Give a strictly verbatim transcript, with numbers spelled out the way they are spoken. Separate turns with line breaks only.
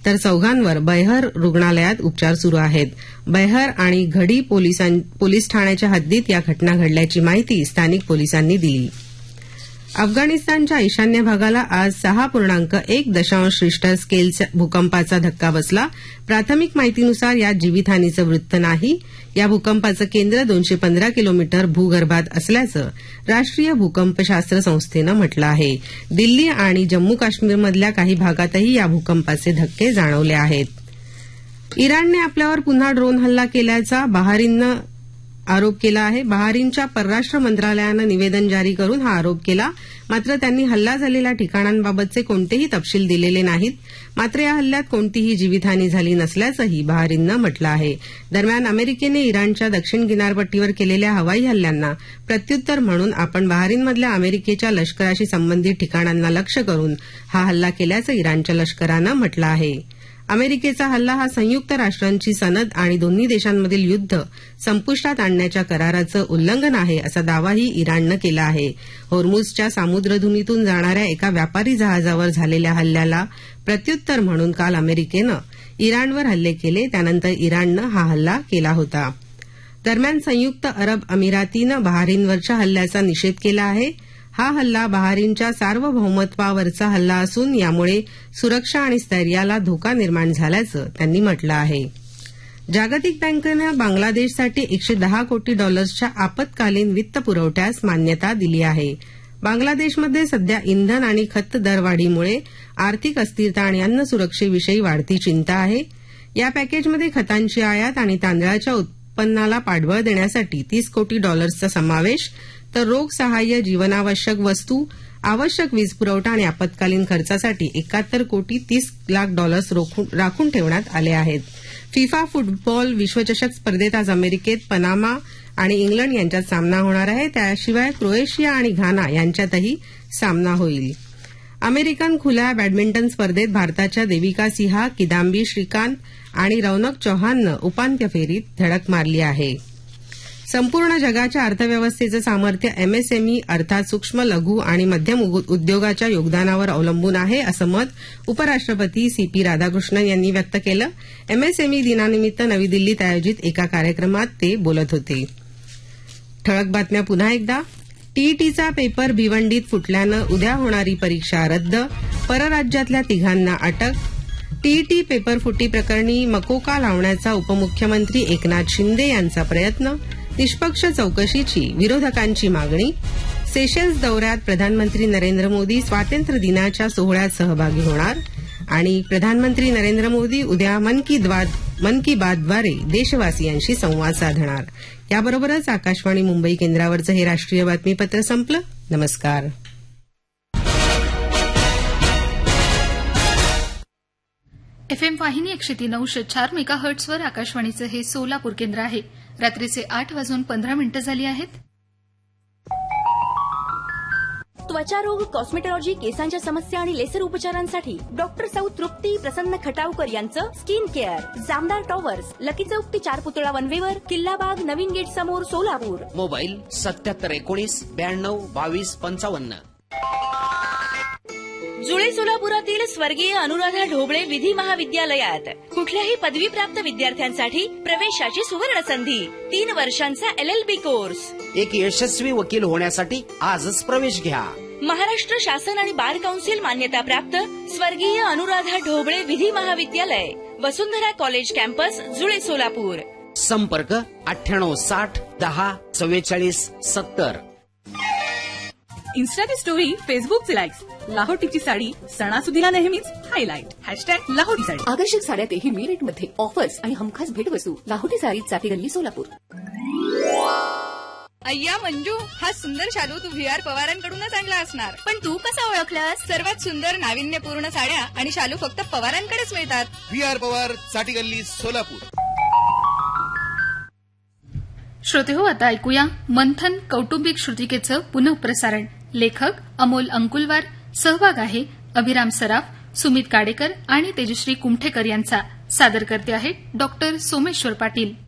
तर चौघांवर बैहर रुग्णालयात उपचार सुरू आहेत. बैहर आणि घडी पोलीस ठाण्याच्या हद्दीत या घटना घडल्याची माहिती स्थानिक पोलिसांनी दिली. अफगाणिस्तानच्या ईशान्य भागाला आज सहा पूर्णांक एक दशांश रिश्टर स्केलच्या भूकंपाचा धक्का बसला. प्राथमिक माहितीनुसार यात जीवितहानीचं वृत्त नाही. या भूकंपाचं केंद्र दोनशे पंधरा किलोमीटर भूगर्भात असल्याचं राष्ट्रीय भूकंपशास्त्र संस्थेनं म्हटलं आहे. दिल्ली आणि जम्मू काश्मीरमधल्या काही भागातही या भूकंपाचे धक्के जाणवले आहेत. इराणने आपल्यावर पुन्हा ड्रोन हल्ला केल्याचा बहारीननं आरोप केला आहे. बहारीनच्या परराष्ट्र मंत्रालयानं निवेदन जारी करून हा आरोप केला. मात्र त्यांनी हल्ला झालेल्या ठिकाणांबाबतचे कोणतेही तपशील दिलेले नाहीत. मात्र या हल्ल्यात कोणतीही जीवितहानी झाली नसल्याचंही बहारीननं म्हटलं आहे. दरम्यान अमेरिकेने इराणच्या दक्षिण किनारपट्टीवर केलेल्या हवाई हल्ल्यांना प्रत्युत्तर म्हणून आपण बहारीनमधल्या अमेरिकेच्या लष्कराशी संबंधित ठिकाणांना लक्ष्य करून हा हल्ला केल्याचं इराणच्या लष्करानं म्हटलं आहे. अमेरिकेचा हल्ला हा संयुक्त राष्ट्रांची सनद आणि दोन्ही देशांमधील युद्ध संपुष्टात आणण्याच्या कराराचं उल्लंघन आहे असा दावाही इराणनं केला आहे. होर्मुझच्या सामुद्रधुनीतून जाणाऱ्या एका व्यापारी जहाजावर झालेल्या हल्ल्याला प्रत्युत्तर म्हणून काल अमेरिकेनं इराणवर हल्ले केले. त्यानंतर इराणनं हा हल्ला केला होता. दरम्यान संयुक्त अरब अमिरातीनं बहारीनवरच्या हल्ल्याचा निषेध केला आहे. हा हल्ला बहारीनच्या सार्वभौमत्वावरचा हल्ला असून यामुळे सुरक्षा आणि स्थैर्याला धोका निर्माण झाल्याचं त्यांनी म्हटलं आहे. जागतिक बँकेनं बांगलादेशसाठी एकशे दहा कोटी डॉलर्सच्या आपत्कालीन वित्त पुरवठ्यास मान्यता दिली आहे. बांगलादेशमध्ये सध्या इंधन आणि खत दरवाढीमुळे आर्थिक अस्थिरता आणि अन्न सुरक्षेविषयी वाढती चिंता आहे. या पॅकेजमध्ये खतांची आयात आणि तांदळाच्या उत्पन्नाला पाठबळ देण्यासाठी तीस कोटी डॉलर्सचा समावेश, तर रोख सहाय्य, जीवनावश्यक वस्तू, आवश्यक वीज पुरवठा आणि आपत्कालीन खर्चासाठी एकाहत्तर कोटी तीस लाख डॉलर्स राखून ठेवण्यात आले आहेत. फिफा फुटबॉल विश्वचषक स्पर्धेत आज अमेरिकेत पनामा आणि इंग्लंड यांच्यात सामना होणार आहे. त्याशिवाय क्रोएशिया आणि घाना यांच्यातही सामना होईल. अमेरिकन खुल्या बॅडमिंटन स्पर्धेत भारताच्या देविका सिंह, किदांबी श्रीकांत आणि रौनक चौहाननं उपांत्य फेरीत धडक मारली आहे. संपूर्ण जगाच्या अर्थव्यवस्थेचं सामर्थ्य एमएसएमई अर्थात सूक्ष्म, लघु आणि मध्यम उद्योगाच्या योगदानावर अवलंबून आहे असं मत उपराष्ट्रपती सी पी राधाकृष्णन यांनी व्यक्त केलं. एमएसएमई दिनानिमित्त नवी दिल्लीत आयोजित एका कार्यक्रमात ते बोलत होते. ठळक बातम्या पुन्हा एकदा. टीईटीचा पेपर भिवंडीत फुटल्यानं उद्या होणारी परीक्षा रद्द. परराज्यातल्या तिघांना अटक. टीईटी पेपर फुटी प्रकरणी मकोका लावण्याचा उपमुख्यमंत्री एकनाथ शिंदे यांचा प्रयत्न. निष्पक्ष चौकशीची विरोधकांची मागणी. सेशल्स दौऱ्यात प्रधानमंत्री नरेंद्र मोदी स्वातंत्र्य दिनाच्या सोहळ्यात सहभागी होणार. आणि प्रधानमंत्री नरेंद्र मोदी उद्या मन की मन की बातद्वारे देशवासियांशी संवाद साधणार. याबरोबरच आकाशवाणी मुंबई केंद्रावरचं हे राष्ट्रीय बातमीपत्र संपलं. नमस्कार.
एफएम वाहिनी एकशे तीन अंश चार मेगा हर्ट्सवर आकाशवाणीचं हे सोलापूर केंद्र आहे. रात्रीचे आठ वाजून पंधरा मिनिटं झाली आहेत.
त्वचारोग, कॉस्मेटॉलॉजी, केसांच्या समस्या आणि लेसर उपचारांसाठी डॉक्टर सौ तृप्ती प्रसन्न खटावकर यांचं skin care. Jamdar towers, lucky चौक ते चार पुतळा वनवेवर, किल्लाबाग, नवीन गेट समोर, सोलापूर.
मोबाईल सत्याहत्तर एकोणीस ब्याण्णव बावीस पंचावन्न.
जुळे सोलापुरातील स्वर्गीय अनुराधा ढोबळे विधी महाविद्यालयात कुठल्याही पदवीप्राप्त विद्यार्थ्यांसाठी प्रवेशाची सुवर्ण संधी. तीन वर्षांचा एलएलबी कोर्स.
एक यशस्वी वकील होण्यासाठी आजच प्रवेश घ्या.
महाराष्ट्र शासन आणि बार काउन्सिल मान्यता प्राप्त स्वर्गीय अनुराधा ढोबळे विधी महाविद्यालय, वसुंधरा कॉलेज कॅम्पस, जुळे सोलापूर.
संपर्क अठ्ठ्याण्णव साठ दहा चव्वेचाळीस सत्तर.
इन्स्टाची स्टोरी, फेसबुकचे लाईक्स, लाहोटीची साडी सणासुदीला नेहमीच हायलाईट. हॅशटॅग लाहोटी साडी.
आकर्षक साड्या तेही मी रेटमध्ये, ऑफर्स आणि हमखास भेटवस्तू. लाहोटी साडी, चाटी गल्ली, सोलापूर.
अय्या मंजू, हा सुंदर शालू तू व्ही आर पवारांकडूनच आणला असणार.
पण तू कसा ओळखलास?
सर्वात सुंदर नाविन्यपूर्ण साड्या आणि शालू फक्त पवारांकडेच मिळतात.
व्ही आर पवार, चाटी गल्ली, सोलापूर.
श्रोते हो, आता ऐकूया मंथन कौटुंबिक श्रुतिकेचं पुनःप्रसारण. लेखक अमोल अंकुलवार. सहभाग आहे अभिराम सराफ, सुमित काडेकर आणि तेजश्री कुमठेकर यांचा. सादर करते आहे डॉक्टर सोमेश्वर पाटील.